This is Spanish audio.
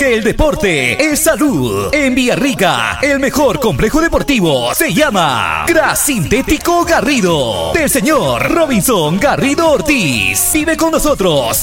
que el deporte es salud. En Villarrica, el mejor complejo deportivo se llama Gras Sintético Garrido, del señor Robinson Garrido Ortiz. Vive con nosotros